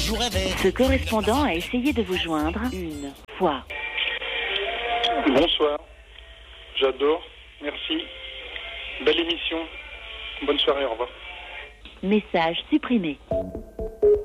toujours rêvé. Ce correspondant a essayé de vous joindre une fois. Bonsoir. J'adore. Merci. Belle émission. Bonne soirée. Au revoir. Message supprimé.